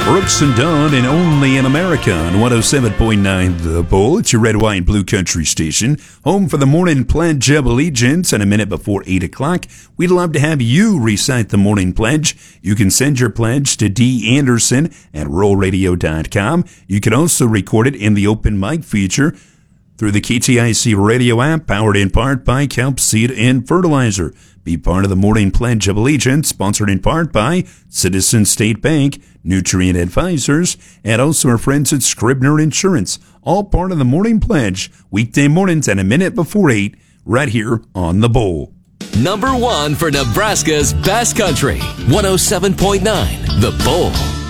Brooks and Dunn and Only in America on 107.9 The Bull. It's your red, white, and blue country station. Home for the morning pledge of allegiance. And a minute before 8 o'clock, we'd love to have you recite the morning pledge. You can send your pledge to D. Anderson at rollradio.com. You can also record it in the open mic feature through the KTIC radio app, powered in part by Kelp Seed and Fertilizer. Be part of the Morning Pledge of Allegiance, sponsored in part by Citizens State Bank, Nutrient Advisors, and also our friends at Scribner Insurance. All part of the Morning Pledge, weekday mornings at a minute before 8, right here on The Bull. Number 1 for Nebraska's best country, 107.9 The Bull.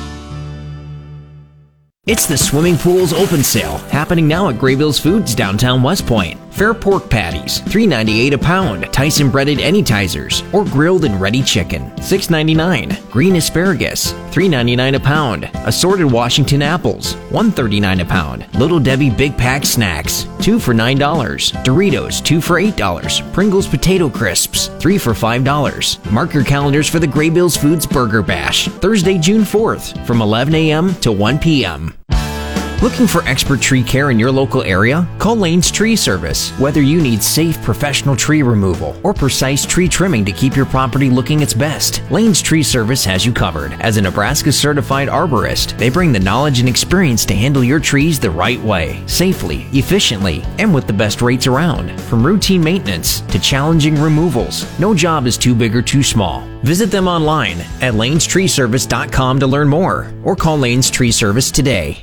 It's the Swimming Pools Open Sale, happening now at Graybills Foods downtown West Point. Fair pork patties, $3.98 a pound. Tyson breaded anytizers, or grilled and ready chicken, $6.99. Green asparagus, $3.99 a pound. Assorted Washington apples, $1.39 a pound. Little Debbie Big Pack snacks, 2 for $9. Doritos, 2 for $8. Pringles potato crisps, 3 for $5. Mark your calendars for the Graybills Foods Burger Bash, Thursday, June 4th, from 11 a.m. to 1 p.m. Looking for expert tree care in your local area? Call Lane's Tree Service. Whether you need safe, professional tree removal or precise tree trimming to keep your property looking its best, Lane's Tree Service has you covered. As a Nebraska-certified arborist, they bring the knowledge and experience to handle your trees the right way, safely, efficiently, and with the best rates around. From routine maintenance to challenging removals, no job is too big or too small. Visit them online at lanestreeservice.com to learn more, or call Lane's Tree Service today.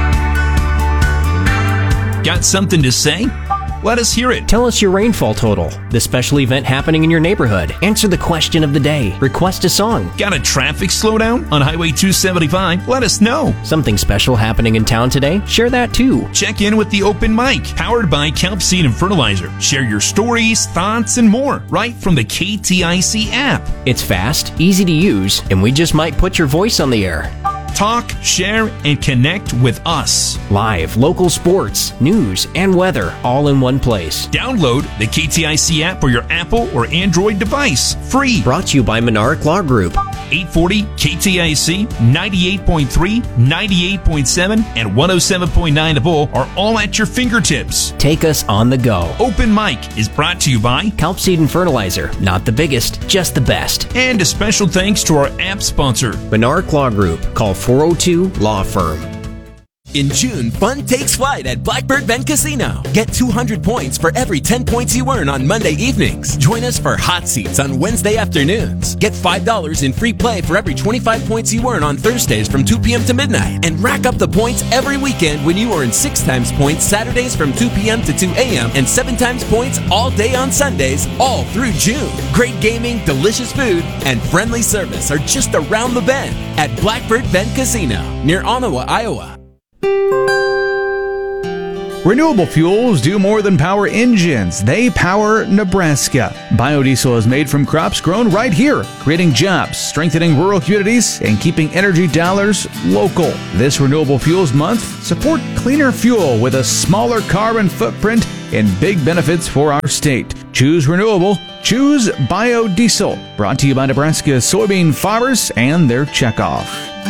Got something to say? Let us hear it. Tell us your rainfall total, the special event happening in your neighborhood. Answer the question of the day. Request a song. Got a traffic slowdown on Highway 275? Let us know. Something special happening in town today? Share that too. Check in with the open mic, powered by Kelp Seed and Fertilizer. Share your stories, thoughts, and more right from the KTIC app. It's fast, easy to use, and we just might put your voice on the air. Talk, share, and connect with us. Live, local sports, news, and weather all in one place. Download the KTIC app for your Apple or Android device. Free. Brought to you by Monarch Law Group. 840 KTIC, 98.3, 98.7, and 107.9 The Bull are all at your fingertips. Take us on the go. Open Mic is brought to you by Kelp Seed and Fertilizer. Not the biggest, just the best. And a special thanks to our app sponsor, Monarch Law Group. Call 402 Law Firm. In June, fun takes flight at Blackbird Bend Casino. Get 200 points for every 10 points you earn on Monday evenings. Join us for hot seats on Wednesday afternoons. Get $5 in free play for every 25 points you earn on Thursdays from 2 p.m. to midnight. And rack up the points every weekend when you earn 6 times points Saturdays from 2 p.m. to 2 a.m. and 7 times points all day on Sundays, all through June. Great gaming, delicious food, and friendly service are just around the bend at Blackbird Bend Casino near Ottawa, Iowa. Renewable fuels do more than power engines. They power Nebraska. Biodiesel is made from crops grown right here, creating jobs, strengthening rural communities, and keeping energy dollars local. This Renewable Fuels Month, support cleaner fuel with a smaller carbon footprint and big benefits for our state. Choose renewable. Choose biodiesel. Brought to you by Nebraska soybean farmers and their checkoff.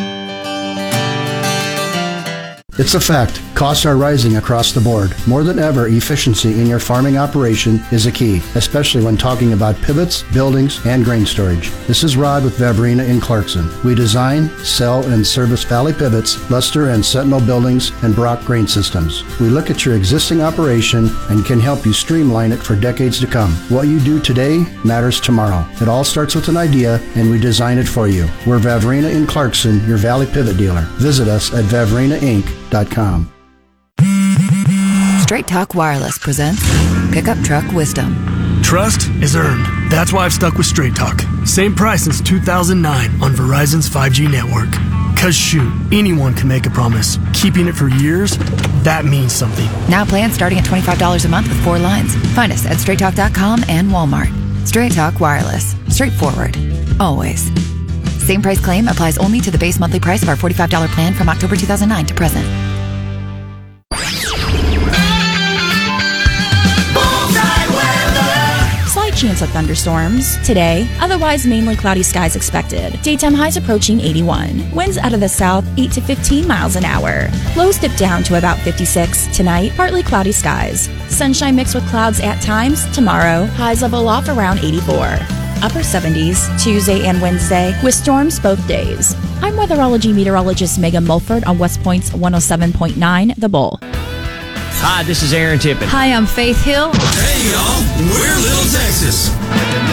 It's a fact. Costs are rising across the board. More than ever, efficiency in your farming operation is a key, especially when talking about pivots, buildings, and grain storage. This is Rod with Vavrina in Clarkson. We design, sell, and service Valley Pivots, Luster and Sentinel buildings, and Brock grain systems. We look at your existing operation and can help you streamline it for decades to come. What you do today matters tomorrow. It all starts with an idea, and we design it for you. We're Vavrina in Clarkson, your Valley Pivot dealer. Visit us at vavrinainc.com. Straight Talk Wireless presents Pickup Truck Wisdom. Trust is earned. That's why I've stuck with Straight Talk. Same price since 2009 on Verizon's 5G network. Cause shoot, anyone can make a promise. Keeping it for years, that means something. Now plans starting at $25 a month with 4 lines. Find us at straighttalk.com and Walmart. Straight Talk Wireless. Straightforward. Always. Same price claim applies only to the base monthly price of our $45 plan from October 2009 to present. chance of thunderstorms. Today, otherwise mainly cloudy skies expected. Daytime highs approaching 81. Winds out of the south 8 to 15 miles an hour. Lows dip down to about 56. Tonight, partly cloudy skies. Sunshine mixed with clouds at times. Tomorrow, highs level off around 84. Upper 70s Tuesday and Wednesday with storms both days. I'm weatherology meteorologist Megan Mulford on West Point's 107.9 The Bull. Hi, this is Aaron Tippin. Hi, I'm Faith Hill. Hey, y'all, we're Little Texas.